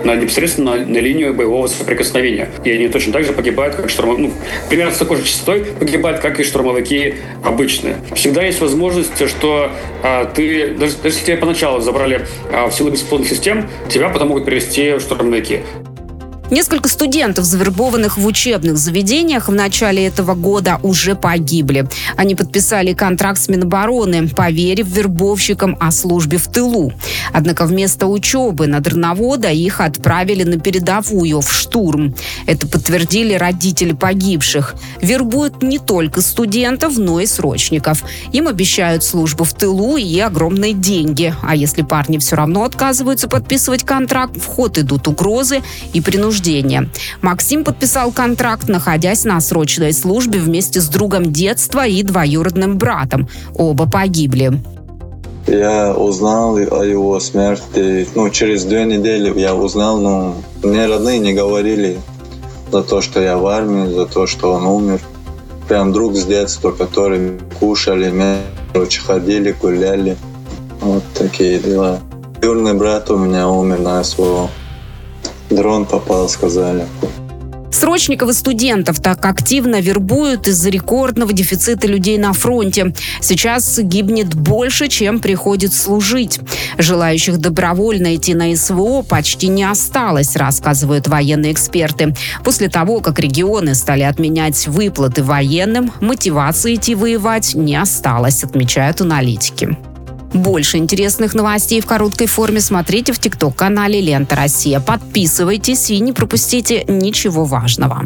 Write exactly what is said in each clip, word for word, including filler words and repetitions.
на, непосредственно на, на линию боевого соприкосновения. И они точно так же погибают, как штурмовики. Ну, примерно с такой же частотой погибают, как и штурмовики обычные. Всегда есть возможность, что а, ты, даже, даже если тебя поначалу забрали а, в силу беспилотных систем, тебя потом могут перевести в штурмовики. Несколько студентов, завербованных в учебных заведениях в начале этого года, уже погибли. Они подписали контракт с Минобороны, поверив вербовщикам о службе в тылу. Однако вместо учебы на дроновода их отправили на передовую, в штурм. Это подтвердили родители погибших. Вербуют не только студентов, но и срочников. Им обещают службу в тылу и огромные деньги. А если парни все равно отказываются подписывать контракт, в ход идут угрозы и принуждения. Максим подписал контракт, находясь на срочной службе вместе с другом детства и двоюродным братом. Оба погибли. Я узнал о его смерти. Ну, через две недели я узнал, но мне родные не говорили за то, что я в армии, за то, что он умер. Прям друг с детства, который кушали, короче, ходили, гуляли. Вот такие дела. Двоюродный брат у меня умер на СВО. Дрон попал, сказали. Срочников и студентов так активно вербуют из-за рекордного дефицита людей на фронте. Сейчас гибнет больше, чем приходит служить. Желающих добровольно идти на СВО почти не осталось, рассказывают военные эксперты. После того, как регионы стали отменять выплаты военным, мотивации идти воевать не осталось, отмечают аналитики. Больше интересных новостей в короткой форме смотрите в ТикТок-канале «Лента Россия». Подписывайтесь и не пропустите ничего важного.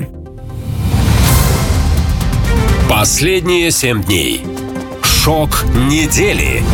Последние семь дней. Шок недели.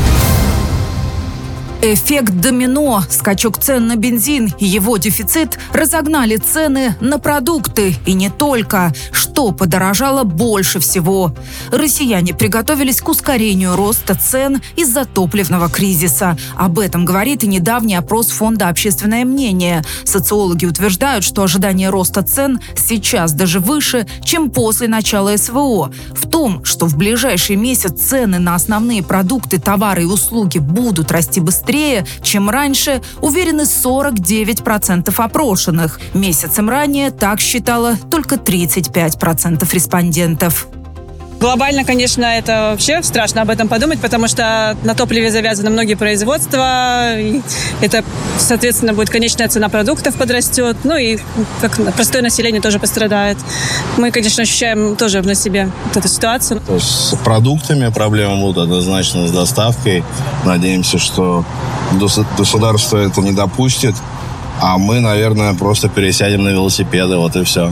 Эффект домино, скачок цен на бензин и его дефицит разогнали цены на продукты. И не только. Что подорожало больше всего? Россияне приготовились к ускорению роста цен из-за топливного кризиса. Об этом говорит и недавний опрос Фонда «Общественное мнение». Социологи утверждают, что ожидание роста цен сейчас даже выше, чем после начала СВО. В том, что в ближайший месяц цены на основные продукты, товары и услуги будут расти быстрее, чем раньше, уверены сорок девять процентов опрошенных. Месяцем ранее так считало только тридцать пять процентов респондентов. Глобально, конечно, это вообще страшно об этом подумать, потому что на топливе завязаны многие производства. И это, соответственно, будет конечная цена продуктов подрастет. Ну и как простое население тоже пострадает. Мы, конечно, ощущаем тоже на себе вот эту ситуацию. То есть с продуктами проблемы будут однозначно, с доставкой. Надеемся, что государство это не допустит. А мы, наверное, просто пересядем на велосипеды, вот и все.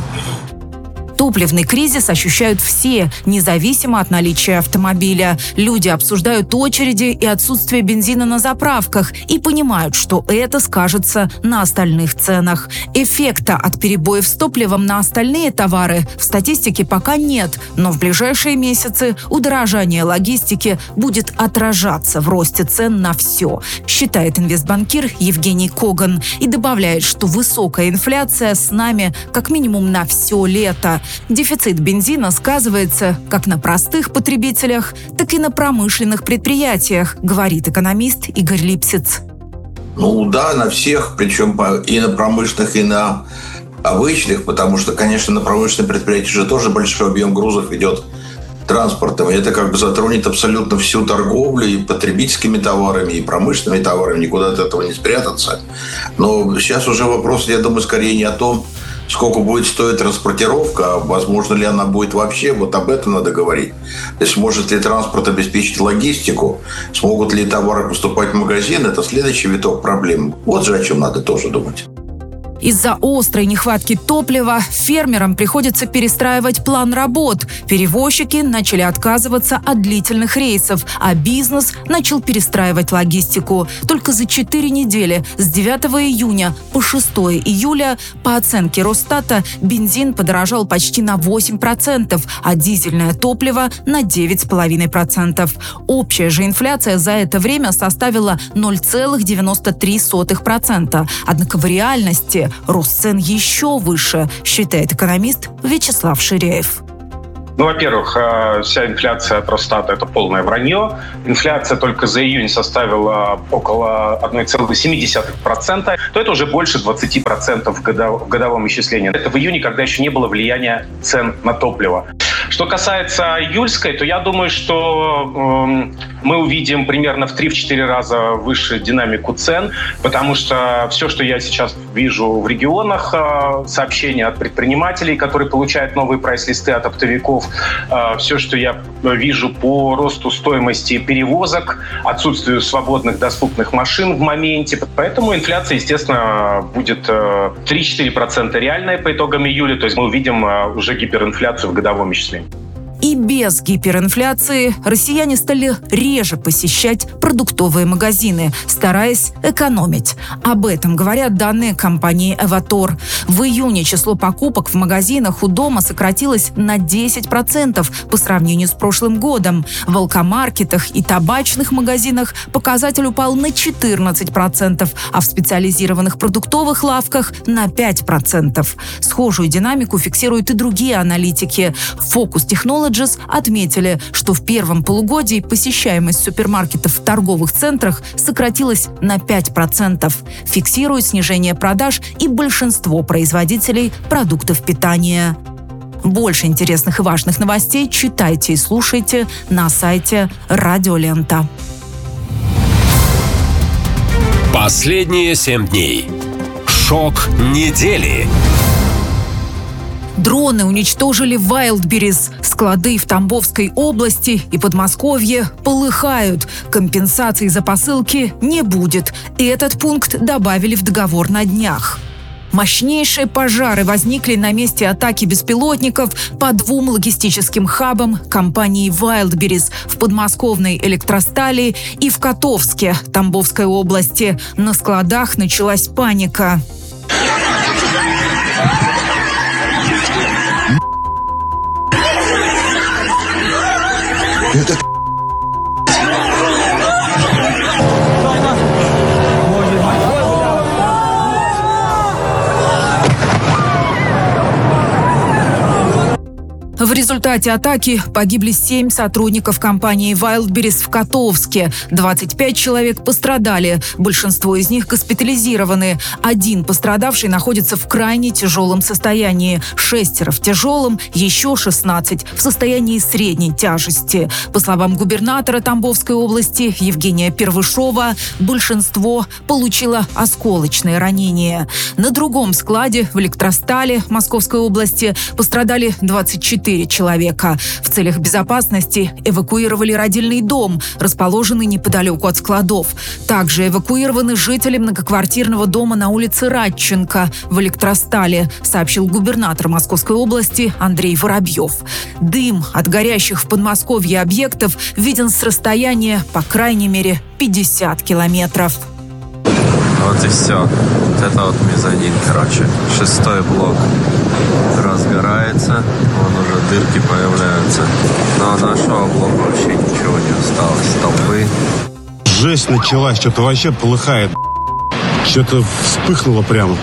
Топливный кризис ощущают все, независимо от наличия автомобиля. Люди обсуждают очереди и отсутствие бензина на заправках и понимают, что это скажется на остальных ценах. Эффекта от перебоев с топливом на остальные товары в статистике пока нет, но в ближайшие месяцы удорожание логистики будет отражаться в росте цен на все, считает инвестбанкир Евгений Коган и добавляет, что высокая инфляция с нами как минимум на все лето. Дефицит бензина сказывается как на простых потребителях, так и на промышленных предприятиях, говорит экономист Игорь Липсиц. Ну да, на всех, причем и на промышленных, и на обычных, потому что, конечно, на промышленных предприятиях же тоже большой объем грузов идет транспортом, и это как бы затронет абсолютно всю торговлю и потребительскими товарами, и промышленными товарами, никуда от этого не спрятаться. Но сейчас уже вопрос, я думаю, скорее не о том, сколько будет стоить транспортировка, а возможно ли она будет вообще, вот об этом надо говорить. То есть сможет ли транспорт обеспечить логистику, смогут ли товары поступать в магазин, это следующий виток проблем. Вот же о чем надо тоже думать. Из-за острой нехватки топлива фермерам приходится перестраивать план работ. Перевозчики начали отказываться от длительных рейсов, а бизнес начал перестраивать логистику. Только за четыре недели с девятого июня по шестое июля, по оценке Росстата, бензин подорожал почти на восемь процентов, а дизельное топливо на девять целых пять десятых процента. Общая же инфляция за это время составила ноль целых девяносто три сотых процента. Однако в реальности рост цен еще выше, считает экономист Вячеслав Ширяев. Ну, во-первых, вся инфляция от Росстата – это полное вранье. Инфляция только за июнь составила около одна целая семь десятых процента, то это уже больше двадцати процентов в годовом исчислении. Это в июне, когда еще не было влияния цен на топливо. Что касается июльской, то я думаю, что э, мы увидим примерно в три-четыре раза выше динамику цен, потому что все, что я сейчас вижу в регионах, э, сообщения от предпринимателей, которые получают новые прайс-листы от оптовиков, э, все, что я вижу по росту стоимости перевозок, отсутствию свободных доступных машин в моменте. Поэтому инфляция, естественно, будет э, три-четыре процента реальная по итогам июля, то есть мы увидим э, уже гиперинфляцию в годовом исчислении. И без гиперинфляции россияне стали реже посещать продуктовые магазины, стараясь экономить. Об этом говорят данные компании «Эватор». В июне число покупок в магазинах у дома сократилось на десять процентов по сравнению с прошлым годом. В алкомаркетах и табачных магазинах показатель упал на четырнадцать процентов, а в специализированных продуктовых лавках на пять процентов. Схожую динамику фиксируют и другие аналитики. Focus Technologies отметили, что в первом полугодии посещаемость супермаркетов в торговых центрах сократилась на пять процентов. Фиксируют снижение продаж и большинство производителей продуктов питания. Больше интересных и важных новостей читайте и слушайте на сайте Радио Лента. Последние семь дней. Шок недели. Дроны уничтожили Wildberries. Склады в Тамбовской области и Подмосковье полыхают. Компенсации за посылки не будет. Этот пункт добавили в договор на днях. Мощнейшие пожары возникли на месте атаки беспилотников по двум логистическим хабам компании Wildberries в подмосковной Электростали и в Котовске Тамбовской области. На складах началась паника. Это В результате атаки погибли семь сотрудников компании Wildberries в Котовске. двадцать пять человек пострадали. Большинство из них госпитализированы. Один пострадавший находится в крайне тяжелом состоянии. Шестеро в тяжелом, еще шестнадцать в состоянии средней тяжести. По словам губернатора Тамбовской области Евгения Первышова, большинство получило осколочные ранения. На другом складе в Электростале Московской области пострадали двадцать четыре человека. В целях безопасности эвакуировали родильный дом, расположенный неподалеку от складов. Также эвакуированы жители многоквартирного дома на улице Радченко в Электростале, сообщил губернатор Московской области Андрей Воробьев. Дым от горящих в Подмосковье объектов виден с расстояния, по крайней мере, пятьдесят километров. Вот и все. Вот это вот мезонин, короче. Шестой блок разгорается, вон уже дырки появляются. Но от нашего блока вообще ничего не осталось. Столбы. Жесть началась, что-то вообще полыхает. Что-то вспыхнуло прямо.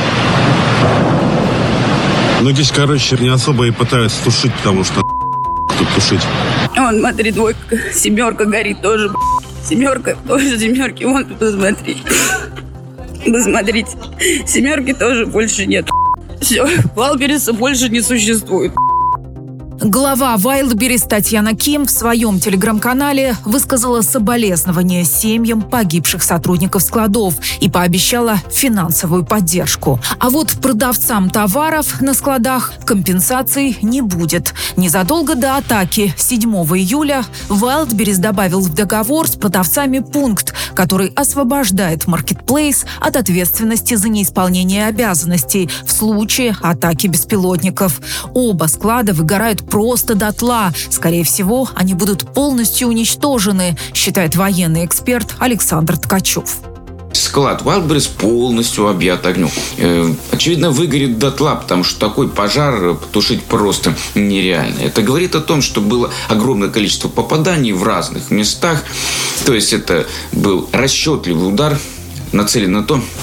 Ну, здесь, короче, не особо и пытаются тушить, потому что тут тушить. Вон, смотри, двойка, семерка горит тоже. Семерка, тоже семерки, вон, посмотри. Посмотрите, семерки тоже больше нет. Все, Wildberries больше не существует. Глава Wildberries Татьяна Ким в своем телеграм-канале высказала соболезнования семьям погибших сотрудников складов и пообещала финансовую поддержку. А вот продавцам товаров на складах компенсаций не будет. Незадолго до атаки седьмого июля Wildberries добавил в договор с продавцами пункт, который освобождает маркетплейс от ответственности за неисполнение обязанностей в случае атаки беспилотников. Оба склада выгорают просто дотла. Скорее всего, они будут полностью уничтожены, считает военный эксперт Александр Ткачев. Склад Wildberries полностью объят огнем. Э, очевидно, выгорит дотла, потому что такой пожар потушить просто нереально. Это говорит о том, что было огромное количество попаданий в разных местах. То есть это был расчетливый удар, нацелен на то,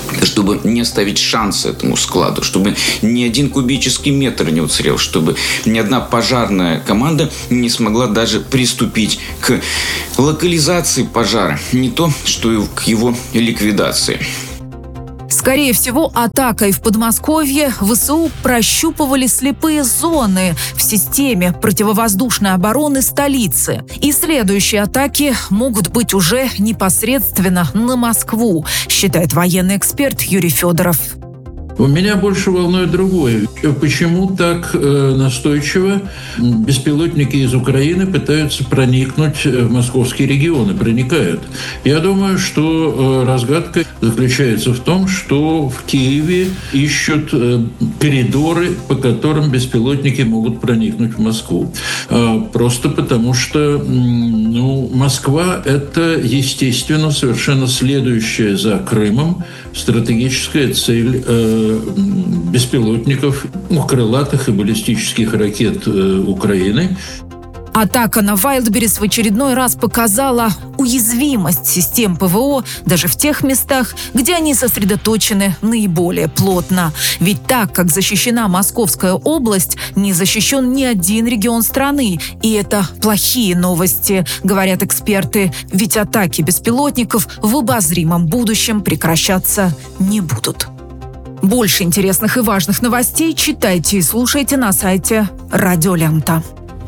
чтобы не оставить шанса этому складу, чтобы ни один кубический метр не уцелел, чтобы ни одна пожарная команда не смогла даже приступить к локализации пожара, не то, что и к его ликвидации. Скорее всего, атакой в Подмосковье ВСУ прощупывали слепые зоны в системе противовоздушной обороны столицы. И следующие атаки могут быть уже непосредственно на Москву, считает военный эксперт Юрий Федоров. У меня больше волнует другое. Почему так э, настойчиво беспилотники из Украины пытаются проникнуть в московские регионы, проникают? Я думаю, что э, разгадка заключается в том, что в Киеве ищут э, коридоры, по которым беспилотники могут проникнуть в Москву. Э, просто потому что э, ну, Москва – это, естественно, совершенно следующая за Крымом стратегическая цель э, беспилотников, ну, крылатых и баллистических ракет э, Украины. Атака на Вайлдберрис в очередной раз показала уязвимость систем ПВО даже в тех местах, где они сосредоточены наиболее плотно. Ведь так, как защищена Московская область, не защищен ни один регион страны. И это плохие новости, говорят эксперты. Ведь атаки беспилотников в обозримом будущем прекращаться не будут. Больше интересных и важных новостей читайте и слушайте на сайте Радио Лента.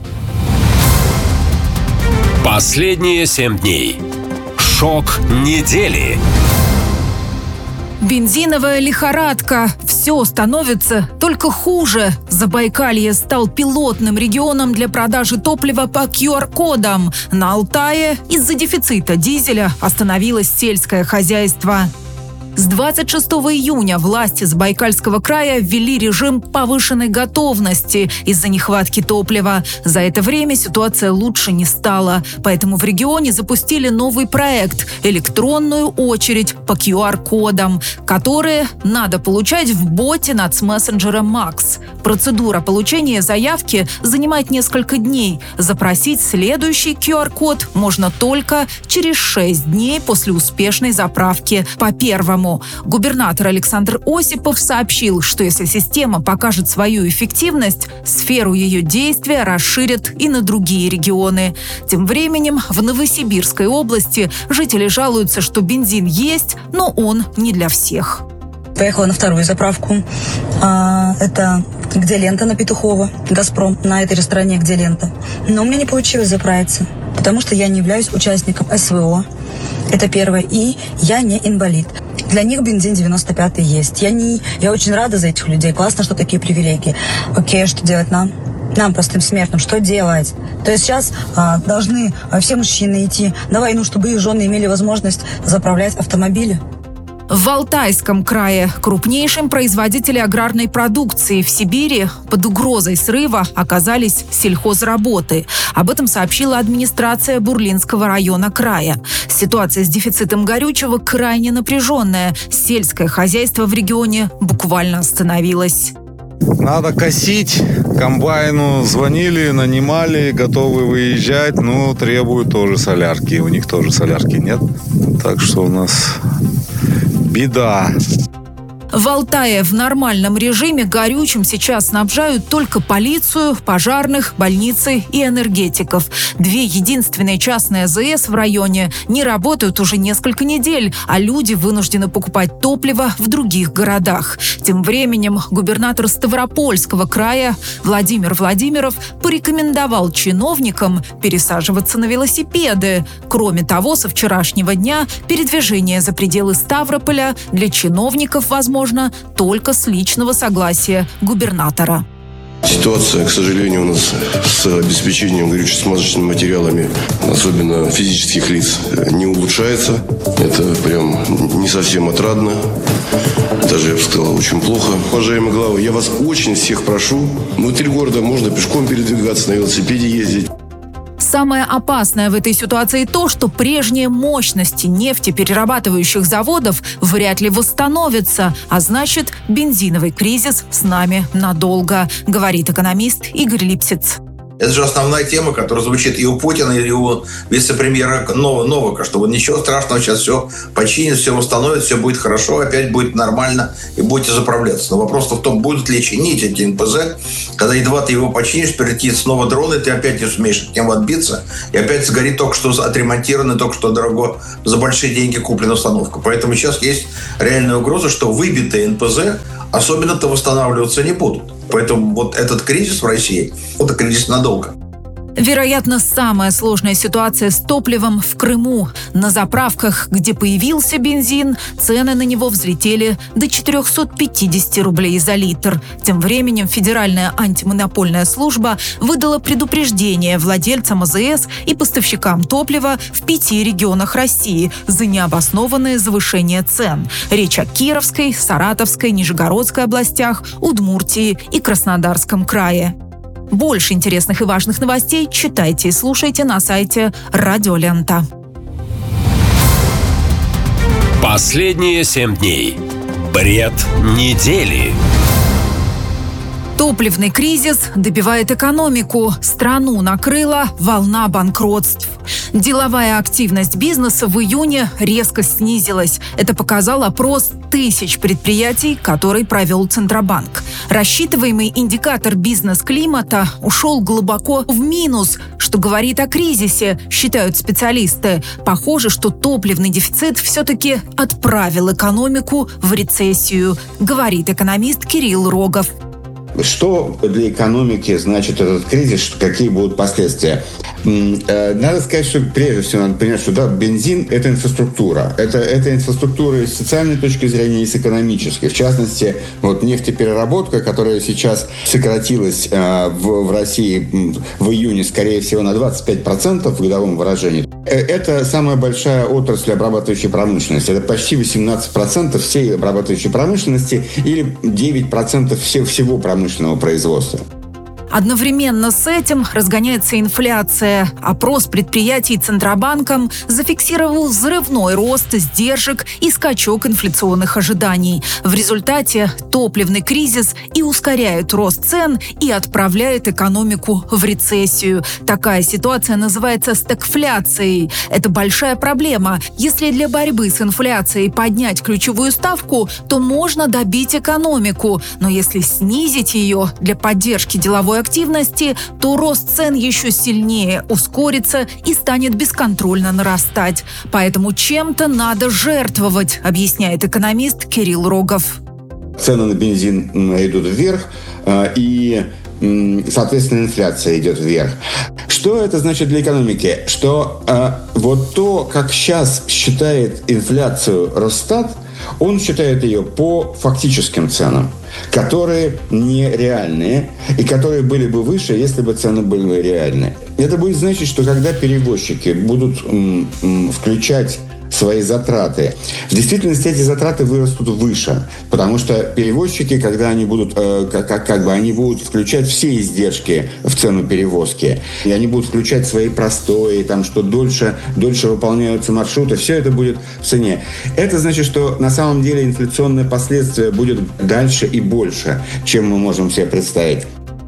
Последние семь дней. Шок недели. Бензиновая лихорадка. Все становится только хуже. Забайкалье стал пилотным регионом для продажи топлива по ку ар кодам. На Алтае из-за дефицита дизеля остановилось сельское хозяйство. С двадцать шестого июня власти Забайкальского края ввели режим повышенной готовности из-за нехватки топлива. За это время ситуация лучше не стала. Поэтому в регионе запустили новый проект – электронную очередь по ку ар кодам, которые надо получать в боте нацмессенджера Макс. Процедура получения заявки занимает несколько дней. Запросить следующий ку ар код можно только через шесть дней после успешной заправки по первому. Губернатор Александр Осипов сообщил, что если система покажет свою эффективность, сферу ее действия расширят и на другие регионы. Тем временем в Новосибирской области жители жалуются, что бензин есть, но он не для всех. Поехала на вторую заправку. Это где лента на Петухова, Газпром, на этой же стороне, где лента. Но у меня не получилось заправиться, потому что я не являюсь участником эс вэ о. Это первое. И я не инвалид. Для них бензин девяносто пятый есть. Я, не, я очень рада за этих людей. Классно, что такие привилегии. Окей, что делать нам? Нам, простым смертным, что делать? То есть сейчас а, должны а, все мужчины идти на войну, чтобы их жены имели возможность заправлять автомобили. В Алтайском крае, крупнейшим производителем аграрной продукции в Сибири, под угрозой срыва оказались сельхозработы. Об этом сообщила администрация Бурлинского района края. Ситуация с дефицитом горючего крайне напряженная. Сельское хозяйство в регионе буквально остановилось. Надо косить, комбайну звонили, нанимали, готовы выезжать, но требуют тоже солярки. У них тоже солярки нет, так что у нас беда. В Алтае в нормальном режиме горючим сейчас снабжают только полицию, пожарных, больницы и энергетиков. Две единственные частные а зэ эс в районе не работают уже несколько недель, а люди вынуждены покупать топливо в других городах. Тем временем губернатор Ставропольского края Владимир Владимиров порекомендовал чиновникам пересаживаться на велосипеды. Кроме того, со вчерашнего дня передвижение за пределы Ставрополя для чиновников возможно можно только с личного согласия губернатора. Ситуация, к сожалению, у нас с обеспечением горюче-смазочными материалами, особенно физических лиц, не улучшается. Это прям не совсем отрадно. Даже, я бы сказал, очень плохо. Уважаемые главы, я вас очень всех прошу. Внутри города можно пешком передвигаться, на велосипеде ездить. Самое опасное в этой ситуации то, что прежние мощности нефтеперерабатывающих заводов вряд ли восстановятся, а значит, бензиновый кризис с нами надолго, говорит экономист Игорь Липсиц. Это же основная тема, которая звучит и у Путина, и у вице-премьера Новака, что вот ничего страшного, сейчас все починит, все восстановит, все будет хорошо, опять будет нормально, и будете заправляться. Но вопрос в том, будут ли чинить эти эн пэ зэ, когда едва ты его починишь, прилетит снова дрон, и ты опять не сумеешь от него отбиться, и опять сгорит только что отремонтированная, только что дорого, за большие деньги купленная установка. Поэтому сейчас есть реальная угроза, что выбитые эн пэ зэ особенно-то восстанавливаться не будут. Поэтому вот этот кризис в России – это кризис надолго. Вероятно, самая сложная ситуация с топливом в Крыму. На заправках, где появился бензин, цены на него взлетели до четыреста пятьдесят рублей за литр. Тем временем Федеральная антимонопольная служба выдала предупреждение владельцам а зэ эс и поставщикам топлива в пяти регионах России за необоснованное завышение цен. Речь о Кировской, Саратовской, Нижегородской областях, Удмуртии и Краснодарском крае. Больше интересных и важных новостей читайте и слушайте на сайте Радио Лента. Последние семь дней. Бред недели. Топливный кризис добивает экономику. Страну накрыла волна банкротств. Деловая активность бизнеса в июне резко снизилась. Это показал опрос тысяч предприятий, который провел Центробанк. Рассчитываемый индикатор бизнес-климата ушел глубоко в минус, что говорит о кризисе, считают специалисты. Похоже, что топливный дефицит все-таки отправил экономику в рецессию, говорит экономист Кирилл Рогов. Что для экономики значит этот кризис, какие будут последствия? Надо сказать, что прежде всего надо понять, что да, бензин – это инфраструктура. Это, это инфраструктура и с социальной точки зрения, и с экономической. В частности, вот нефтепереработка, которая сейчас сократилась э, в, в России в июне, скорее всего, на двадцать пять процентов в годовом выражении. Это самая большая отрасль обрабатывающей промышленности. Это почти восемнадцать процентов всей обрабатывающей промышленности или девять процентов всего промышленного производства. Одновременно с этим разгоняется инфляция. Опрос предприятий Центробанком зафиксировал взрывной рост сдержек и скачок инфляционных ожиданий. В результате топливный кризис и ускоряет рост цен, и отправляет экономику в рецессию. Такая ситуация называется стагфляцией. Это большая проблема. Если для борьбы с инфляцией поднять ключевую ставку, то можно добить экономику. Но если снизить ее для поддержки деловой активности, то рост цен еще сильнее ускорится и станет бесконтрольно нарастать. Поэтому чем-то надо жертвовать, объясняет экономист Кирилл Рогов. Цены на бензин идут вверх, и, соответственно, инфляция идет вверх. Что это значит для экономики? Что вот то, как сейчас считает инфляцию Росстат, он считает ее по фактическим ценам, которые нереальные и которые были бы выше, если бы цены были бы реальные. Это будет значить, что когда перевозчики будут м, м, включать свои затраты, в действительности эти затраты вырастут выше, потому что перевозчики, когда они будут, э, как, как бы они будут включать все издержки в цену перевозки, и они будут включать свои простои, там, что дольше, дольше выполняются маршруты, все это будет в цене. Это значит, что на самом деле инфляционные последствия будут дальше и больше, чем мы можем себе представить.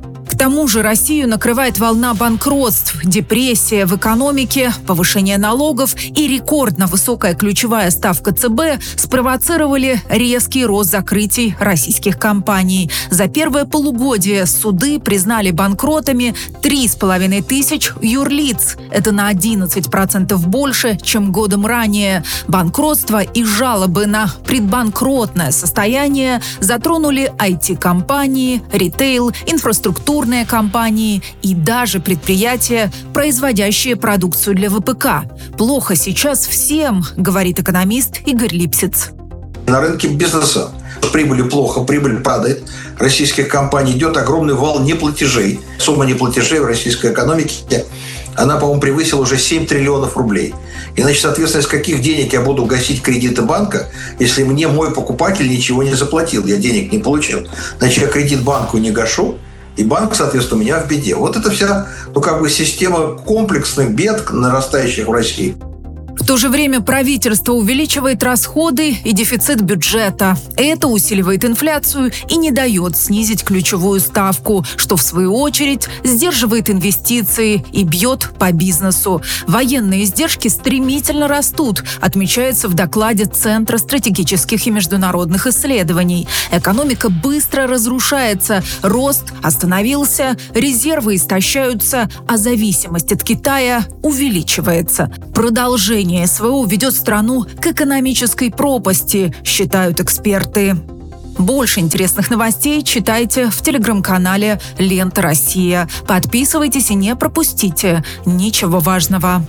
К тому же Россию накрывает волна банкротств, депрессия в экономике, повышение налогов и рекордно высокая ключевая ставка цэ бэ спровоцировали резкий рост закрытий российских компаний. За первое полугодие суды признали банкротами три с половиной тысяч юрлиц. Это на одиннадцать процентов больше, чем годом ранее. Банкротство и жалобы на предбанкротное состояние затронули ай ти-компании, ритейл, инфраструктурные компании и даже предприятия, производящие продукцию для вэ пэ ка. Плохо сейчас всем, говорит экономист Игорь Липсиц. На рынке бизнеса прибыли плохо, прибыль падает. Российских компаний идет огромный вал неплатежей. Сумма неплатежей в российской экономике, она, по-моему, превысила уже семь триллионов рублей. И, значит, соответственно, из каких денег я буду гасить кредиты банка, если мне мой покупатель ничего не заплатил, я денег не получил. Значит, я кредит банку не гашу, и банк, соответственно, у меня в беде. Вот это вся, ну, как бы система комплексных бед, нарастающих в России. В В то же время правительство увеличивает расходы и дефицит бюджета. Это усиливает инфляцию и не дает снизить ключевую ставку, что в свою очередь сдерживает инвестиции и бьет по бизнесу. Военные издержки стремительно растут, отмечается в докладе Центра стратегических и международных исследований. Экономика быстро разрушается, рост остановился, резервы истощаются, а зависимость от Китая увеличивается. Продолжение СВО ведет страну к экономической пропасти, считают эксперты. Больше интересных новостей читайте в телеграм-канале «Лента Россия». Подписывайтесь и не пропустите ничего важного.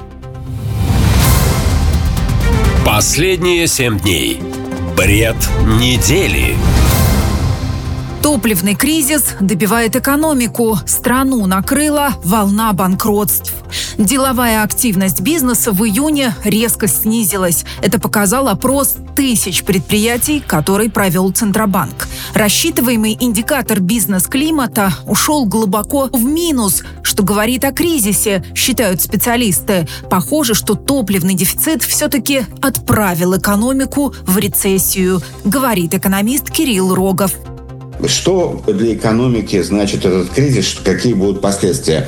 Последние семь дней. Бред недели. Топливный кризис добивает экономику. Страну накрыла волна банкротств. Деловая активность бизнеса в июне резко снизилась. Это показал опрос тысяч предприятий, который провел Центробанк. Рассчитываемый индикатор бизнес-климата ушел глубоко в минус, что говорит о кризисе, считают специалисты. Похоже, что топливный дефицит все-таки отправил экономику в рецессию, говорит экономист Кирилл Рогов. Что для экономики значит этот кризис, какие будут последствия?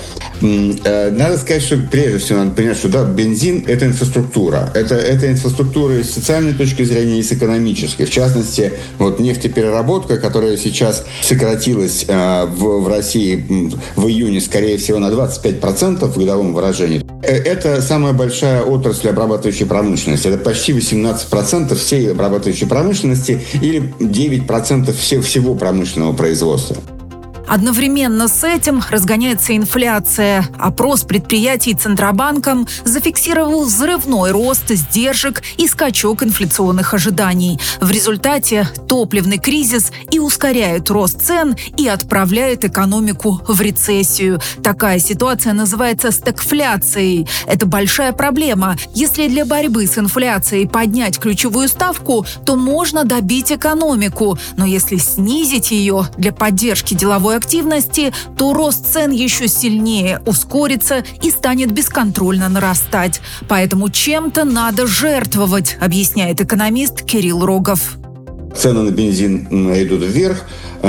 Надо сказать, что прежде всего надо понять, что да, бензин – это инфраструктура. Это, это инфраструктура и с социальной точки зрения, и с экономической. В частности, вот нефтепереработка, которая сейчас сократилась э, в, в России в июне, скорее всего, на двадцать пять процентов в годовом выражении. Это самая большая отрасль обрабатывающей промышленности. Это почти восемнадцать процентов всей обрабатывающей промышленности или девять процентов всего, всего промышленного производства. Одновременно с этим разгоняется инфляция. Опрос предприятий Центробанком зафиксировал взрывной рост сдержек и скачок инфляционных ожиданий. В результате топливный кризис и ускоряет рост цен, и отправляет экономику в рецессию. Такая ситуация называется стагфляцией. Это большая проблема. Если для борьбы с инфляцией поднять ключевую ставку, то можно добить экономику. Но если снизить ее для поддержки деловой активности, то рост цен еще сильнее ускорится и станет бесконтрольно нарастать. Поэтому чем-то надо жертвовать, объясняет экономист Кирилл Рогов. Цены на бензин идут вверх,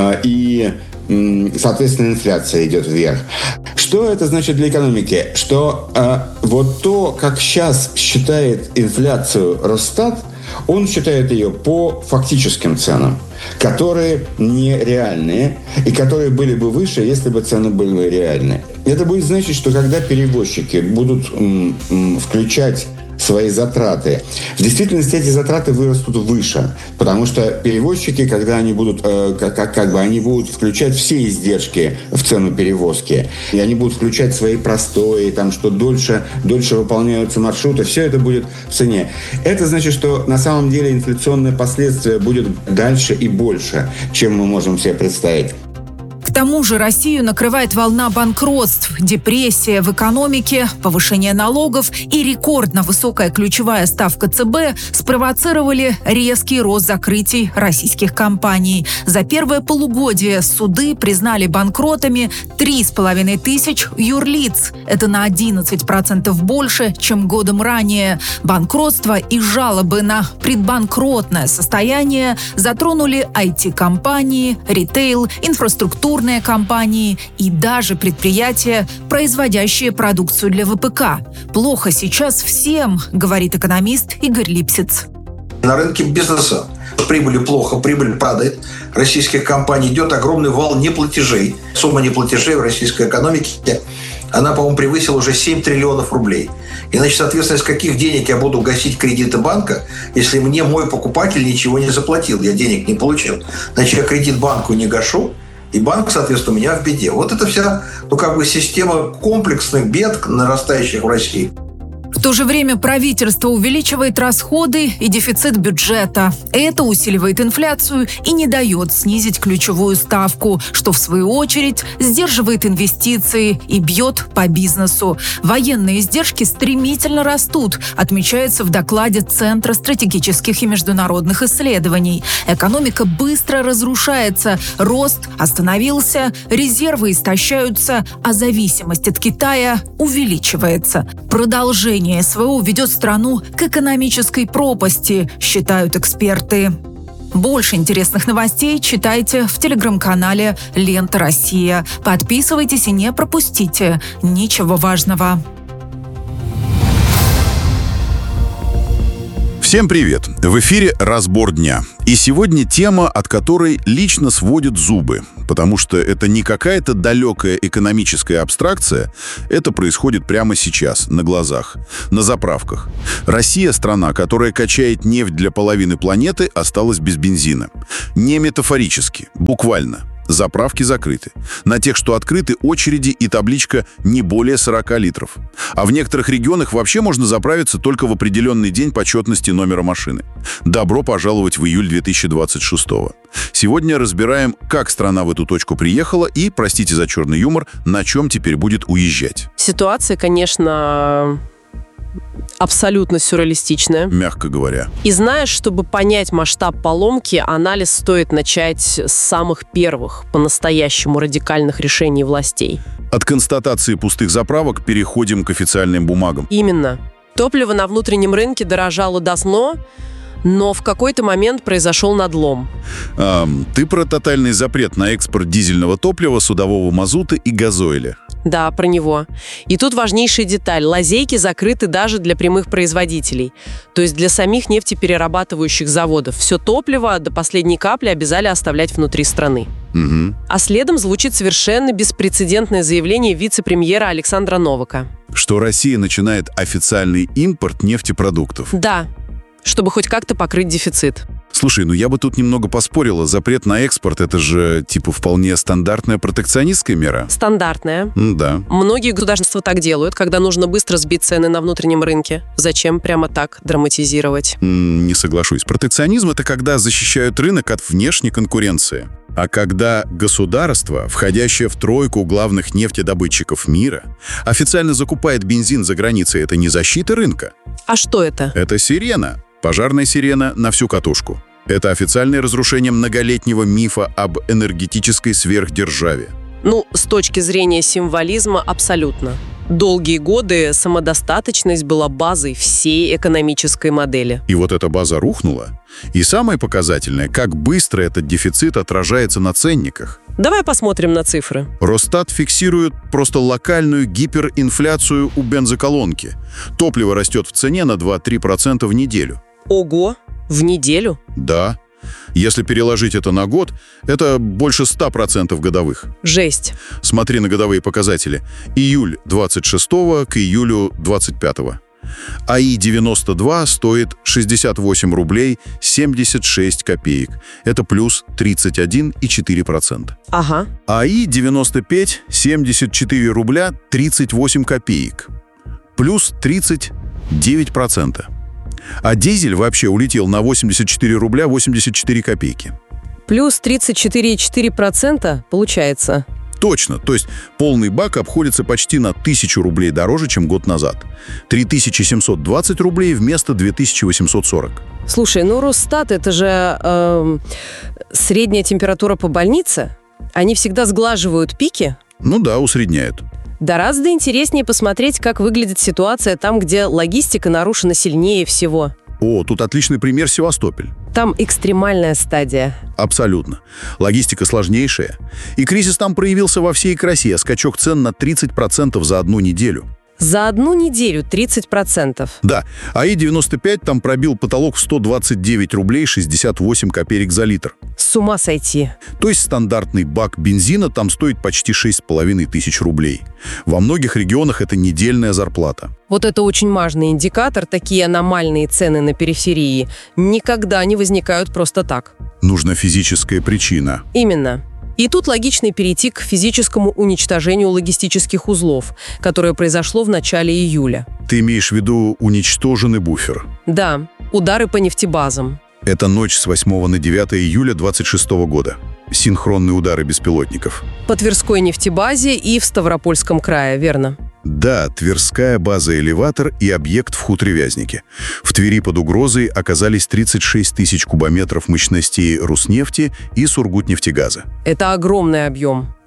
и, соответственно, инфляция идет вверх. Что это значит для экономики? Что вот то, как сейчас считает инфляцию Росстат, он считает ее по фактическим ценам, которые нереальные и которые были бы выше, если бы цены были бы реальные. Это будет значить, что когда перевозчики будут м, м, включать свои затраты, в действительности эти затраты вырастут выше, потому что перевозчики, когда они будут, э, как, как бы, они будут включать все издержки в цену перевозки, и они будут включать свои простои, там, что дольше, дольше выполняются маршруты, все это будет в цене. Это значит, что на самом деле инфляционные последствия будут дальше и больше, чем мы можем себе представить. К тому же Россию накрывает волна банкротств, депрессия в экономике, повышение налогов и рекордно высокая ключевая ставка ЦБ спровоцировали резкий рост закрытий российских компаний. За первое полугодие суды признали банкротами три с половиной тысяч юрлиц. Это на одиннадцать процентов больше, чем годом ранее. Банкротство и жалобы на предбанкротное состояние затронули ай ти-компании, ритейл, инфраструктурные компании и даже предприятия, производящие продукцию для вэ пэ ка. Плохо сейчас всем, говорит экономист Игорь Липсиц. На рынке бизнеса прибыли плохо, прибыль падает. Российских компаний идет огромный вал неплатежей. Сумма неплатежей в российской экономике, она, по-моему, превысила уже семь триллионов рублей. И, значит, соответственно, из каких денег я буду гасить кредиты банка, если мне мой покупатель ничего не заплатил, я денег не получил. Значит, я кредит банку не гашу, и банк, соответственно, у меня в беде. Вот это вся, ну, как бы система комплексных бед, нарастающих в России. В то же время правительство увеличивает расходы и дефицит бюджета. Это усиливает инфляцию и не дает снизить ключевую ставку, что в свою очередь сдерживает инвестиции и бьет по бизнесу. Военные издержки стремительно растут, отмечается в докладе Центра стратегических и международных исследований. Экономика быстро разрушается, рост остановился, резервы истощаются, а зависимость от Китая увеличивается. Продолжение Решение СВО ведет страну к экономической пропасти, считают эксперты. Больше интересных новостей читайте в телеграм-канале «Лента Россия». Подписывайтесь и не пропустите ничего важного. Всем привет! В эфире «Разбор дня». И сегодня тема, от которой лично сводят зубы, потому что это не какая-то далекая экономическая абстракция, это происходит прямо сейчас, на глазах, на заправках. Россия, страна, которая качает нефть для половины планеты, осталась без бензина. Не метафорически, буквально. Заправки закрыты. На тех, что открыты, очереди и табличка «не более сорока литров». А в некоторых регионах вообще можно заправиться только в определенный день почетности номера машины. Добро пожаловать в июль две тысячи двадцать шестого. Сегодня разбираем, как страна в эту точку приехала и, простите за черный юмор, на чем теперь будет уезжать. Ситуация, конечно, абсолютно сюрреалистичная. Мягко говоря. И знаешь, чтобы понять масштаб поломки, анализ стоит начать с самых первых, по-настоящему радикальных решений властей. От констатации пустых заправок переходим к официальным бумагам. Именно. Топливо на внутреннем рынке дорожало до сна, но в какой-то момент произошел надлом. А, ты про тотальный запрет на экспорт дизельного топлива, судового мазута и газоиля. Да, про него. И тут важнейшая деталь. Лазейки закрыты даже для прямых производителей. То есть для самих нефтеперерабатывающих заводов. Все топливо до последней капли обязали оставлять внутри страны. Угу. А следом звучит совершенно беспрецедентное заявление вице-премьера Александра Новака. Что Россия начинает официальный импорт нефтепродуктов. Да, чтобы хоть как-то покрыть дефицит. Слушай, ну я бы тут немного поспорила. Запрет на экспорт — это же, типа, вполне стандартная протекционистская мера. Стандартная. М, да. Многие государства так делают, когда нужно быстро сбить цены на внутреннем рынке. Зачем прямо так драматизировать? М, не соглашусь. Протекционизм — это когда защищают рынок от внешней конкуренции. А когда государство, входящее в тройку главных нефтедобытчиков мира, официально закупает бензин за границей, это не защита рынка. А что это? Это сирена. Пожарная сирена на всю катушку. Это официальное разрушение многолетнего мифа об энергетической сверхдержаве. Ну, с точки зрения символизма, абсолютно. Долгие годы самодостаточность была базой всей экономической модели. И вот эта база рухнула. И самое показательное, как быстро этот дефицит отражается на ценниках. Давай посмотрим на цифры. Росстат фиксирует просто локальную гиперинфляцию у бензоколонки. Топливо растет в цене на два-три процента в неделю. Ого! В неделю? Да. Если переложить это на год, это больше ста процентов годовых. Жесть. Смотри на годовые показатели. Июль двадцать шестого к июлю двадцать пятого. АИ девяносто два стоит шестьдесят восемь рублей семьдесят шесть копеек. Это плюс тридцать один и четыре десятых процента. Ага. АИ девяносто пять семьдесят четыре рубля тридцать восемь копеек. Плюс тридцать девять процентов. А дизель вообще улетел на восемьдесят четыре рубля восемьдесят четыре копейки. Плюс тридцать четыре и четыре десятых процента получается. Точно. То есть полный бак обходится почти на тысячу рублей дороже, чем год назад. три тысячи семьсот двадцать рублей вместо две тысячи восемьсот сорок. Слушай, ну Росстат — это же э, средняя температура по больнице. Они всегда сглаживают пики. Ну да, усредняют. Гораздо интереснее посмотреть, как выглядит ситуация там, где логистика нарушена сильнее всего. О, тут отличный пример — Севастополь. Там экстремальная стадия. Абсолютно. Логистика сложнейшая. И кризис там проявился во всей красе. Скачок цен на тридцать процентов за одну неделю. За одну неделю тридцать процентов. Да. АИ девяносто пять там пробил потолок в сто двадцать девять рублей шестьдесят восемь копеек за литр. С ума сойти. То есть стандартный бак бензина там стоит почти шесть с половиной тысяч рублей. Во многих регионах это недельная зарплата. Вот это очень важный индикатор. Такие аномальные цены на периферии никогда не возникают просто так. Нужна физическая причина. Именно. И тут логично перейти к физическому уничтожению логистических узлов, которое произошло в начале июля. Ты имеешь в виду уничтоженный буфер? Да, удары по нефтебазам. Это ночь с восьмого на девятое июля двадцать шестого года. Синхронные удары беспилотников. По Тверской нефтебазе и в Ставропольском крае, верно? Да, Тверская база «Элеватор» и объект в хуторе Вязники. В Твери под угрозой оказались тридцать шесть тысяч кубометров мощностей Руснефти и Сургутнефтегаза. Это огромный объем.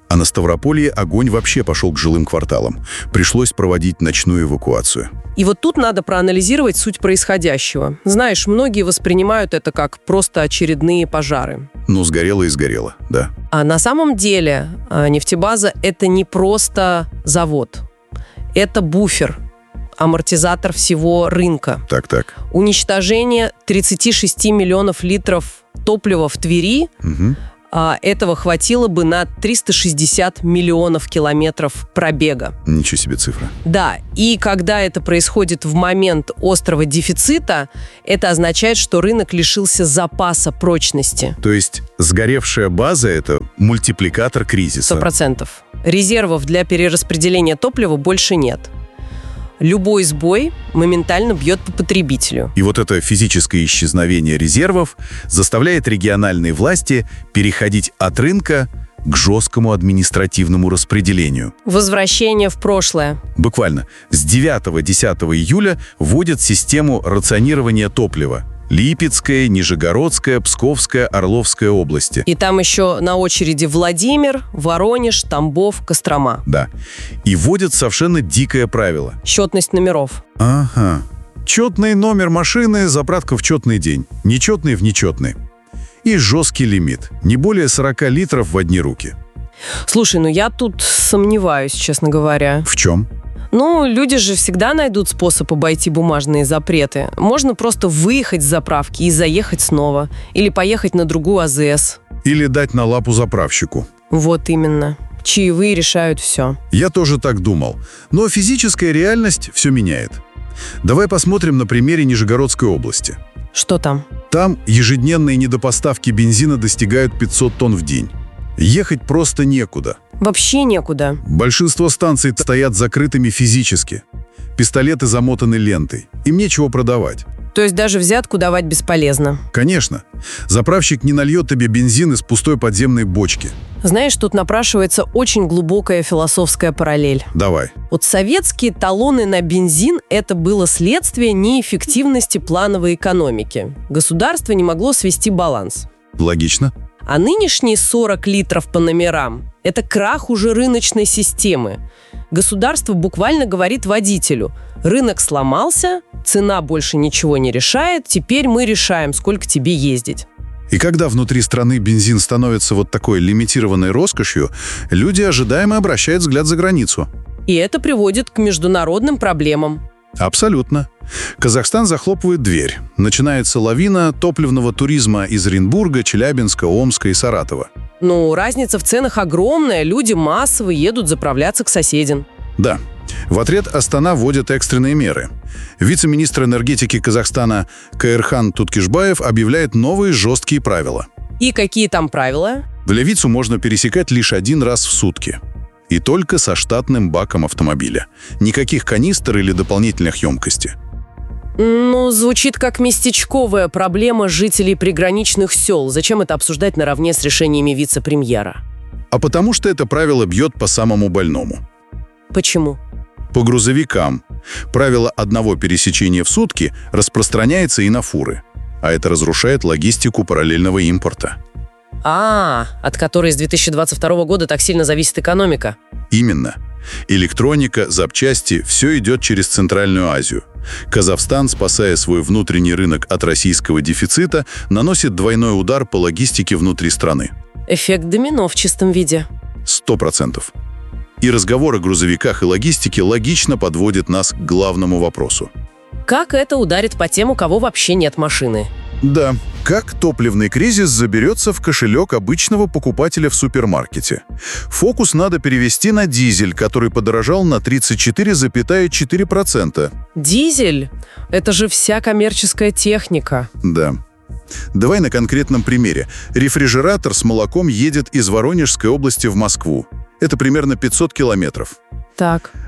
А на Ставрополье огонь вообще пошел к жилым кварталам. Пришлось проводить ночную эвакуацию. И вот тут надо проанализировать суть происходящего. Знаешь, многие воспринимают это как просто очередные пожары. Ну, сгорело и сгорело, да. А на самом деле нефтебаза – это не просто завод. Это буфер, амортизатор всего рынка. Так-так. Уничтожение тридцать шесть миллионов литров топлива в Твери, угу. Этого хватило бы на триста шестьдесят миллионов километров пробега. Ничего себе цифра. Да, и когда это происходит в момент острого дефицита, это означает, что рынок лишился запаса прочности. То есть сгоревшая база – это мультипликатор кризиса. Сто процентов. Резервов для перераспределения топлива больше нет. Любой сбой моментально бьет по потребителю. И вот это физическое исчезновение резервов заставляет региональные власти переходить от рынка к жесткому административному распределению. Возвращение в прошлое. Буквально с девятого-десятого июля вводят систему рационирования топлива. Липецкая, Нижегородская, Псковская, Орловская области. И там еще на очереди Владимир, Воронеж, Тамбов, Кострома. Да. И вводят совершенно дикое правило. Счетность номеров. Ага. Четный номер машины, заправка в четный день. Нечетный в нечетный. И жесткий лимит. Не более сорок литров в одни руки. Слушай, ну я тут сомневаюсь, честно говоря. В чем? Ну, люди же всегда найдут способ обойти бумажные запреты. Можно просто выехать с заправки и заехать снова. Или поехать на другую АЗС. Или дать на лапу заправщику. Вот именно. Чаевые решают все. Я тоже так думал. Но физическая реальность все меняет. Давай посмотрим на примере Нижегородской области. Что там? Там ежедневные недопоставки бензина достигают пятьсот тонн в день. Ехать просто некуда. Вообще некуда. Большинство станций стоят закрытыми физически. Пистолеты замотаны лентой. Им нечего продавать. То есть даже взятку давать бесполезно? Конечно. Заправщик не нальет тебе бензин из пустой подземной бочки. Знаешь, тут напрашивается очень глубокая философская параллель. Давай. Вот советские талоны на бензин – это было следствие неэффективности плановой экономики. Государство не могло свести баланс. Логично. А нынешние сорок литров по номерам – это крах уже рыночной системы. Государство буквально говорит водителю: рынок сломался, цена больше ничего не решает, теперь мы решаем, сколько тебе ездить. И когда внутри страны бензин становится вот такой лимитированной роскошью, люди ожидаемо обращают взгляд за границу. И это приводит к международным проблемам. Абсолютно. Казахстан захлопывает дверь. Начинается лавина топливного туризма из Оренбурга, Челябинска, Омска и Саратова. Ну, разница в ценах огромная. Люди массово едут заправляться к соседям. Да. В ответ Астана вводит экстренные меры. Вице-министр энергетики Казахстана Каирхан Туткишбаев объявляет новые жесткие правила. И какие там правила? Влевицу можно пересекать лишь один раз в сутки. И только со штатным баком автомобиля. Никаких канистр или дополнительных емкостей. Ну, звучит как местечковая проблема жителей приграничных сел. Зачем это обсуждать наравне с решениями вице-премьера? А потому что это правило бьет по самому больному. Почему? По грузовикам. Правило одного пересечения в сутки распространяется и на фуры. А это разрушает логистику параллельного импорта. А, от которой с две тысячи двадцать второго года так сильно зависит экономика. Именно. Электроника, запчасти – все идет через Центральную Азию. Казахстан, спасая свой внутренний рынок от российского дефицита, наносит двойной удар по логистике внутри страны. Эффект домино в чистом виде. Сто процентов. И разговор о грузовиках и логистике логично подводит нас к главному вопросу. Как это ударит по тем, у кого вообще нет машины? Да. Как топливный кризис заберется в кошелек обычного покупателя в супермаркете? Фокус надо перевести на дизель, который подорожал на тридцать четыре целых четыре десятых процента. Дизель? Это же вся коммерческая техника. Да. Давай на конкретном примере. Рефрижератор с молоком едет из Воронежской области в Москву. Это примерно пятьсот километров. Так.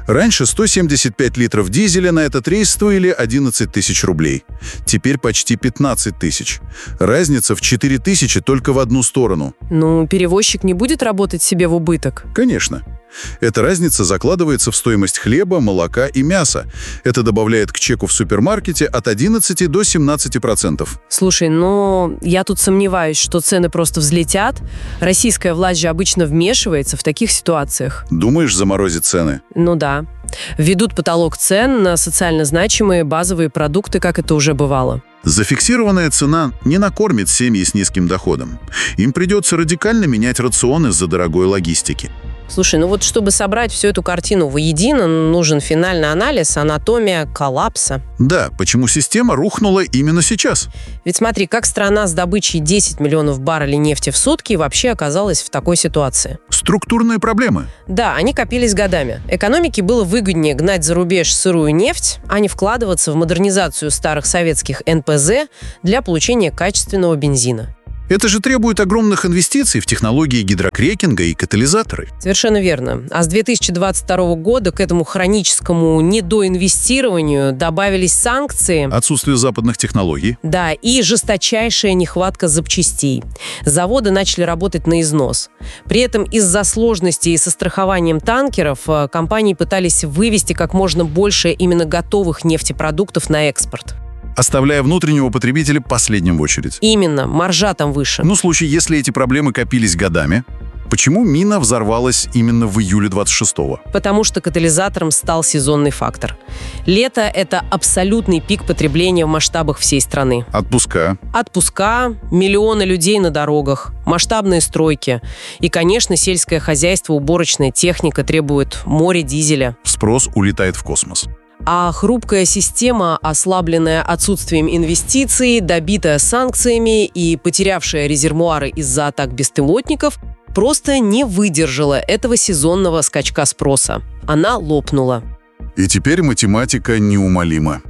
Раньше сто семьдесят пять литров дизеля на этот рейс стоили одиннадцать тысяч рублей. Теперь почти пятнадцать тысяч. Разница в четыре тысячи только в одну сторону. Ну, перевозчик не будет работать себе в убыток? Конечно. Эта разница закладывается в стоимость хлеба, молока и мяса. Это добавляет к чеку в супермаркете от одиннадцати до семнадцати процентов. Слушай, но я тут сомневаюсь, что цены просто взлетят. Российская власть же обычно вмешивается в таких ситуациях. Думаешь, заморозит цены? Ну да. Введут потолок цен на социально значимые базовые продукты, как это уже бывало. Зафиксированная цена не накормит семьи с низким доходом. Им придется радикально менять рацион из-за дорогой логистики. Слушай, ну вот чтобы собрать всю эту картину воедино, нужен финальный анализ, анатомия коллапса. Да, почему система рухнула именно сейчас? Ведь смотри, как страна с добычей десять миллионов баррелей нефти в сутки вообще оказалась в такой ситуации. Структурные проблемы. Да, они копились годами. Экономике было выгоднее гнать за рубеж сырую нефть, а не вкладываться в модернизацию старых советских эн пэ зэ для получения качественного бензина. Это же требует огромных инвестиций в технологии гидрокрекинга и катализаторы. Совершенно верно. А с две тысячи двадцать второго года к этому хроническому недоинвестированию добавились санкции. Отсутствие западных технологий. Да, и жесточайшая нехватка запчастей. Заводы начали работать на износ. При этом из-за сложностей со страхованием танкеров компании пытались вывести как можно больше именно готовых нефтепродуктов на экспорт. Оставляя внутреннего потребителя последним в очередь. Именно, маржа там выше. Ну, в случае, если эти проблемы копились годами, почему мина взорвалась именно в июле двадцать шестого? Потому что катализатором стал сезонный фактор. Лето – это абсолютный пик потребления в масштабах всей страны. Отпуска. Отпуска, миллионы людей на дорогах, масштабные стройки. И, конечно, сельское хозяйство, уборочная техника требует моря дизеля. Спрос улетает в космос. А хрупкая система, ослабленная отсутствием инвестиций, добитая санкциями и потерявшая резервуары из-за атак беспилотников, просто не выдержала этого сезонного скачка спроса. Она лопнула. И теперь математика неумолима.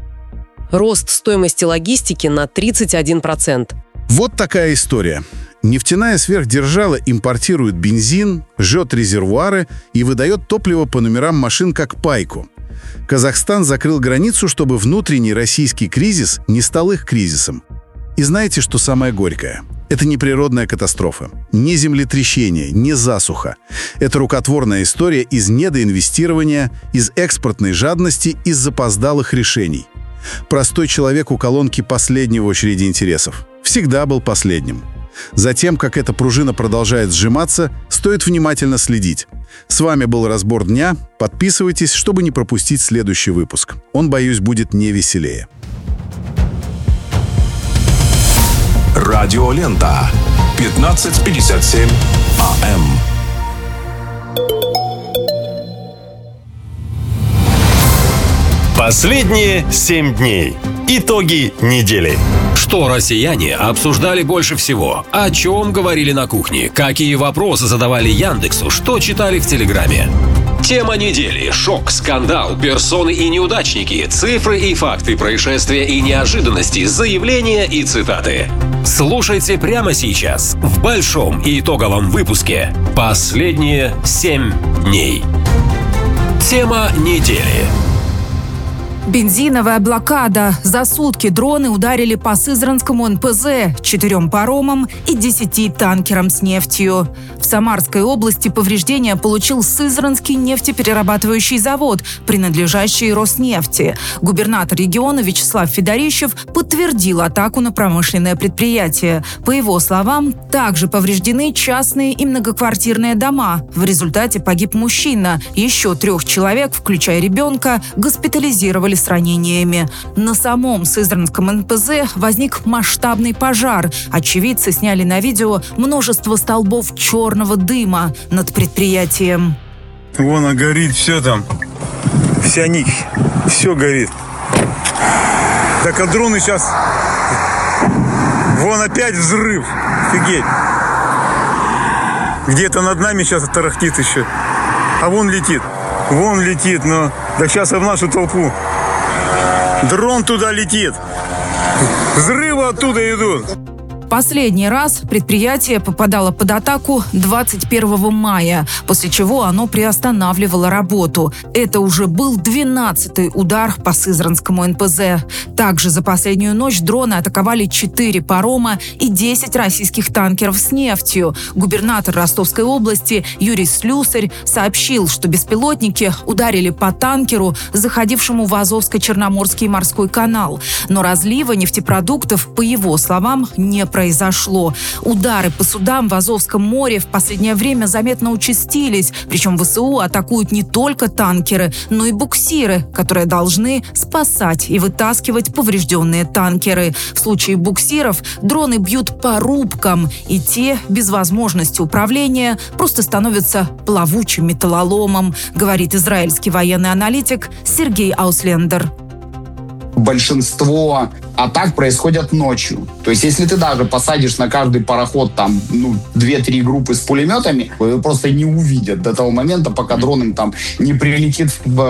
Рост стоимости логистики на тридцать один процент. Вот такая история. Нефтяная сверхдержава импортирует бензин, жжет резервуары и выдает топливо по номерам машин как пайку. Казахстан закрыл границу, чтобы внутренний российский кризис не стал их кризисом. И знаете, что самое горькое? Это не природная катастрофа, не землетрясение, не засуха. Это рукотворная история из недоинвестирования, из экспортной жадности, из запоздалых решений. Простой человек у колонки последней в очереди интересов. Всегда был последним. За тем, как эта пружина продолжает сжиматься, стоит внимательно следить. С вами был «Разбор дня». Подписывайтесь, чтобы не пропустить следующий выпуск. Он, боюсь, будет не веселее. Радиолента. пятнадцать пятьдесят семь а эм. Последние семь дней. Итоги недели. Что россияне обсуждали больше всего? О чем говорили на кухне? Какие вопросы задавали Яндексу? Что читали в Телеграме? Тема недели. Шок, скандал, персоны и неудачники, цифры и факты, происшествия и неожиданности, заявления и цитаты. Слушайте прямо сейчас в большом и итоговом выпуске «Последние семь дней». Тема недели. Бензиновая блокада. За сутки дроны ударили по Сызранскому эн пэ зэ, четырем паромам и десяти танкерам с нефтью. В Самарской области повреждения получил Сызранский нефтеперерабатывающий завод, принадлежащий Роснефти. Губернатор региона Вячеслав Федорищев подтвердил атаку на промышленное предприятие. По его словам, также повреждены частные и многоквартирные дома. В результате погиб мужчина. Еще трех человек, включая ребенка, госпитализировали с ранениями. На самом Сызранском эн пэ зэ возник масштабный пожар. Очевидцы сняли на видео множество столбов черного дыма над предприятием. Вон, а горит все там. Вся нить. Все горит. Так, а дроны сейчас... Вон опять взрыв. Офигеть. Где-то над нами сейчас тарахтит еще. А вон летит. Вон летит, но... Да сейчас в нашу толпу. Дрон туда летит. Взрывы оттуда идут. Последний раз предприятие попадало под атаку двадцать первого мая, после чего оно приостанавливало работу. Это уже был двенадцатый удар по Сызранскому эн пэ зэ. Также за последнюю ночь дроны атаковали четыре парома и десять российских танкеров с нефтью. Губернатор Ростовской области Юрий Слюсарь сообщил, что беспилотники ударили по танкеру, заходившему в Азовско-Черноморский морской канал. Но разлива нефтепродуктов, по его словам, не произошло. произошло. Удары по судам в Азовском море в последнее время заметно участились. Причем вэ эс у атакуют не только танкеры, но и буксиры, которые должны спасать и вытаскивать поврежденные танкеры. В случае буксиров дроны бьют по рубкам, и те без возможности управления просто становятся плавучим металлоломом, говорит израильский военный аналитик Сергей Ауслендер. Большинство атак происходят ночью. То есть, если ты даже посадишь на каждый пароход там, ну, две-три группы с пулеметами, просто не увидят до того момента, пока дрон им там не прилетит в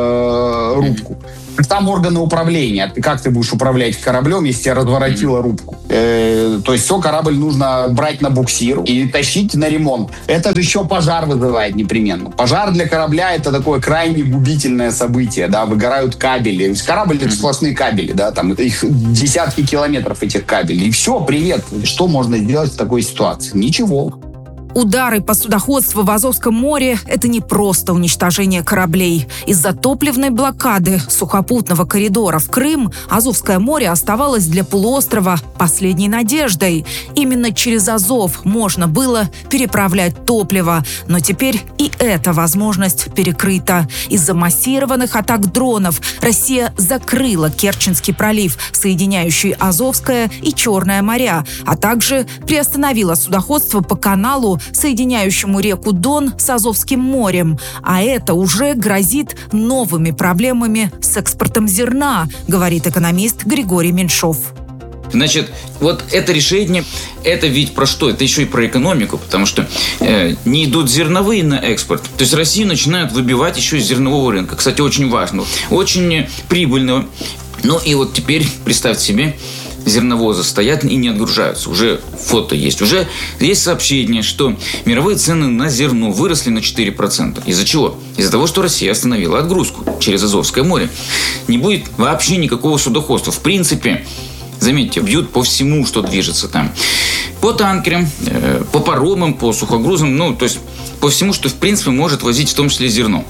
э, рубку. Там органы управления. Как ты будешь управлять кораблем, если тебя разворотила рубку? Э, то есть все, корабль нужно брать на буксир и тащить на ремонт. Это же еще пожар вызывает непременно. Пожар для корабля — это такое крайне губительное событие. Да? Выгорают кабели. То есть корабль — это сплошные кабели. Да? Там, их десятки километров этих кабелей. И все, привет. Что можно сделать в такой ситуации? Ничего. Удары по судоходству в Азовском море – это не просто уничтожение кораблей. Из-за топливной блокады сухопутного коридора в Крым Азовское море оставалось для полуострова последней надеждой. Именно через Азов можно было переправлять топливо. Но теперь и эта возможность перекрыта. Из-за массированных атак дронов Россия закрыла Керченский пролив, соединяющий Азовское и Черное моря, а также приостановила судоходство по каналу, соединяющему реку Дон с Азовским морем. А это уже грозит новыми проблемами с экспортом зерна, говорит экономист Григорий Меньшов. Значит, вот это решение, это ведь про что? Это еще и про экономику, потому что э, не идут зерновые на экспорт. То есть Россию начинают выбивать еще из зернового рынка. Кстати, очень важного, очень прибыльного. Ну и вот теперь представьте себе, зерновозы стоят и не отгружаются. Уже фото есть. Уже есть сообщение, что мировые цены на зерно выросли на четыре процента. Из-за чего? Из-за того, что Россия остановила отгрузку через Азовское море. Не будет вообще никакого судоходства. В принципе, заметьте, бьют по всему, что движется там. По танкерам, по паромам, по сухогрузам. Ну, то есть по всему, что в принципе может возить в том числе зерно.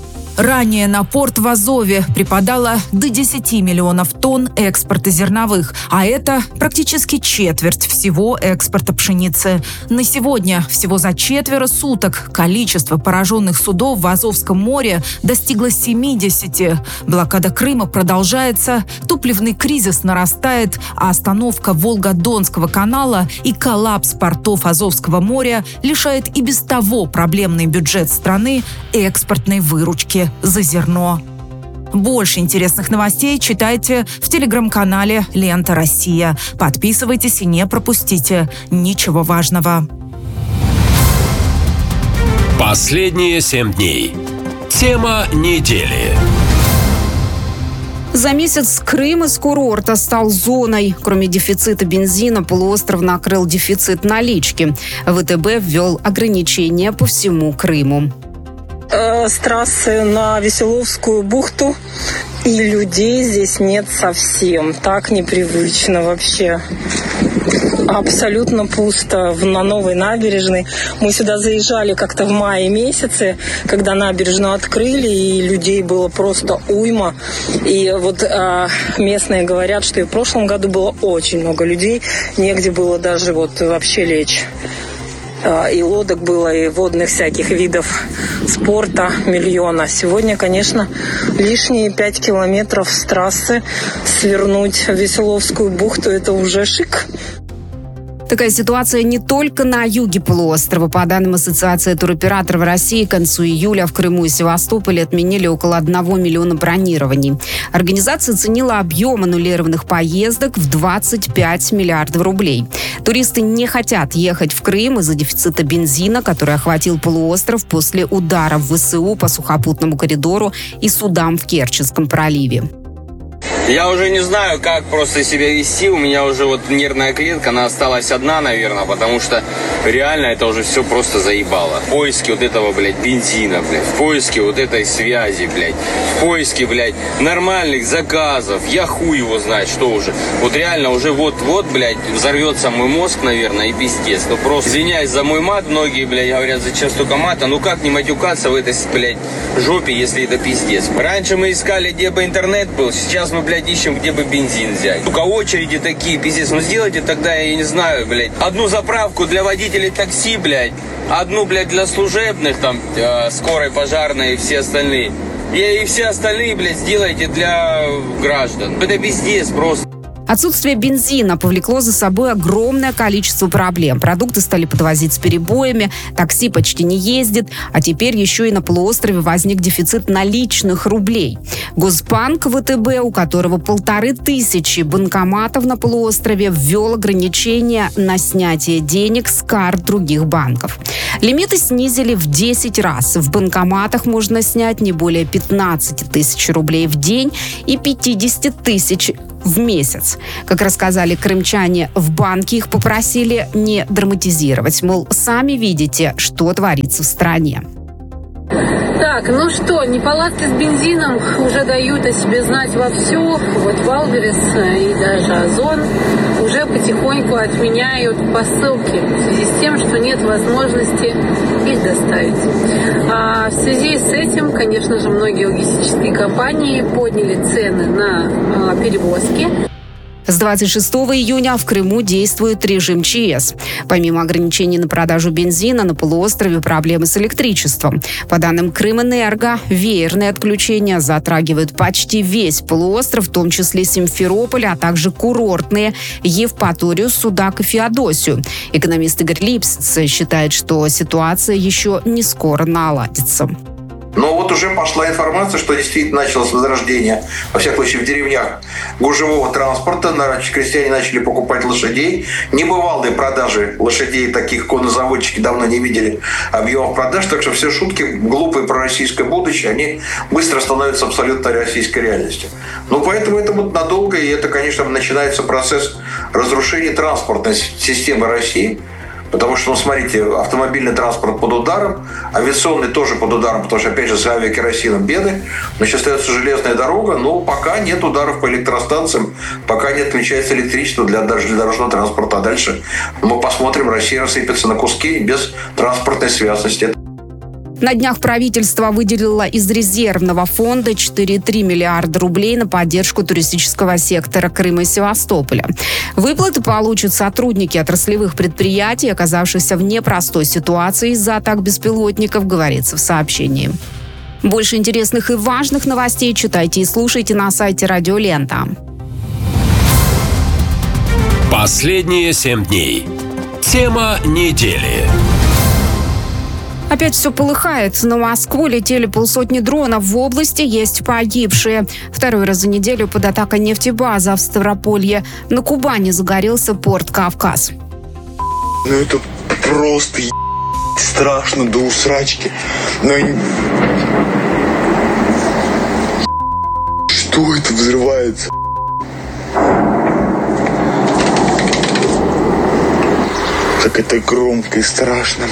Ранее на порт в Азове припадало до десяти миллионов тонн экспорта зерновых, а это практически четверть всего экспорта пшеницы. На сегодня всего за четверо суток количество пораженных судов в Азовском море достигло семидесяти. Блокада Крыма продолжается, топливный кризис нарастает, а остановка Волго-Донского канала и коллапс портов Азовского моря лишает и без того проблемный бюджет страны экспортной выручки за зерно. Больше интересных новостей читайте в телеграм-канале «Лента Россия». Подписывайтесь и не пропустите ничего важного. Последние семь дней. Тема недели. За месяц Крым из курорта стал зоной. Кроме дефицита бензина, полуостров накрыл дефицит налички. вэ тэ бэ ввел ограничения по всему Крыму. С трассы на Веселовскую бухту, и людей здесь нет совсем. Так непривычно вообще. Абсолютно пусто на новой набережной. Мы сюда заезжали как-то в мае месяце, когда набережную открыли, и людей было просто уйма. И вот а, местные говорят, что и в прошлом году было очень много людей. Негде было даже вот вообще лечь. И лодок было, и водных всяких видов спорта миллиона. Сегодня, конечно, лишние пять километров с трассы свернуть в Веселовскую бухту – это уже шик. Такая ситуация не только на юге полуострова. По данным Ассоциации туроператоров России, к концу июля в Крыму и Севастополе отменили около одного миллиона бронирований. Организация оценила объем аннулированных поездок в двадцать пять миллиардов рублей. Туристы не хотят ехать в Крым из-за дефицита бензина, который охватил полуостров после ударов вэ эс у по сухопутному коридору и судам в Керченском проливе. Я уже не знаю, как просто себя вести. У меня уже вот нервная клетка, она осталась одна, наверное, потому что реально это уже все просто заебало. В поиске вот этого, блядь, бензина, блядь, в поиске вот этой связи, блядь, в поиске, блядь, нормальных заказов. Я хуй его знает, что уже. Вот реально уже вот-вот, блядь, взорвется мой мозг, наверное, и пиздец. Ну просто, извиняюсь за мой мат, многие, блядь, говорят, зачем столько мата. Ну как не матюкаться в этой, блядь, жопе, если это пиздец. Раньше мы искали, где бы интернет был, сейчас мы, блядь, ищем, где бы бензин взять. Сука, очереди такие, пиздец. Ну сделайте тогда, я не знаю, блядь, одну заправку для водителей такси, блядь, одну, блядь, для служебных, там, э, скорой, пожарной и все остальные. И, и все остальные, блядь, сделайте для граждан. Это пиздец просто. Отсутствие бензина повлекло за собой огромное количество проблем. Продукты стали подвозить с перебоями, такси почти не ездит, а теперь еще и на полуострове возник дефицит наличных рублей. Госбанк ВТБ, у которого полторы тысячи банкоматов на полуострове, ввел ограничения на снятие денег с карт других банков. Лимиты снизили в десять раз. В банкоматах можно снять не более пятнадцать тысяч рублей в день и пятьдесят тысяч в месяц. Как рассказали крымчане, в банке их попросили не драматизировать. Мол, сами видите, что творится в стране. Так, ну что, неполадки с бензином уже дают о себе знать вовсю. Вот Валберес и даже Озон уже потихоньку отменяют посылки в связи с тем, что нет возможности их доставить. А в связи с этим, конечно же, многие логистические компании подняли цены на а, перевозки. С двадцать шестого июня в Крыму действует режим ЧС. Помимо ограничений на продажу бензина, на полуострове проблемы с электричеством. По данным Крымэнерго, веерные отключения затрагивают почти весь полуостров, в том числе Симферополь, а также курортные Евпаторию, Судак и Феодосию. Экономист Игорь Липсиц считает, что ситуация еще не скоро наладится. Но вот уже пошла информация, что действительно началось возрождение, во всяком случае в деревнях, гужевого транспорта. Крестьяне начали покупать лошадей. Небывалые продажи лошадей, таких коннозаводчики давно не видели объемов продаж. Так что все шутки глупые про российское будущее, они быстро становятся абсолютно российской реальностью. Ну, поэтому это вот надолго, и это, конечно, начинается процесс разрушения транспортной системы России. Потому что, ну, смотрите, автомобильный транспорт под ударом, авиационный тоже под ударом, потому что, опять же, с авиакеросином беды. Значит, остается железная дорога, но пока нет ударов по электростанциям, пока не отключается электричество для, даже для дорожного транспорта. А дальше мы посмотрим, Россия рассыпется на куски без транспортной связности. На днях правительство выделило из резервного фонда четыре целых три миллиарда рублей на поддержку туристического сектора Крыма и Севастополя. Выплаты получат сотрудники отраслевых предприятий, оказавшихся в непростой ситуации из-за атак беспилотников, говорится в сообщении. Больше интересных и важных новостей читайте и слушайте на сайте Радио Лента. Последние семь дней. Тема недели. Опять все полыхает. На Москву летели полсотни дронов. В области есть погибшие. Второй раз за неделю под атакой нефтебаза в Ставрополье. На Кубани загорелся порт Кавказ. Ну это просто е... страшно до усрачки. Но... Что это взрывается? Как это громко и страшно.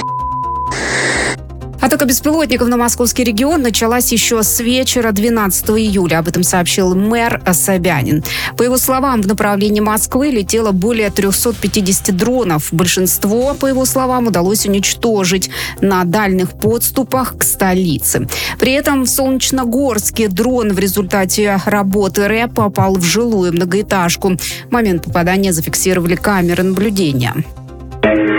Атака беспилотников на московский регион началась еще с вечера двенадцатого июля. Об этом сообщил мэр Собянин. По его словам, в направлении Москвы летело более триста пятьдесят дронов. Большинство, по его словам, удалось уничтожить на дальних подступах к столице. При этом в Солнечногорске дрон в результате работы РЭП попал в жилую многоэтажку. В момент попадания зафиксировали камеры наблюдения.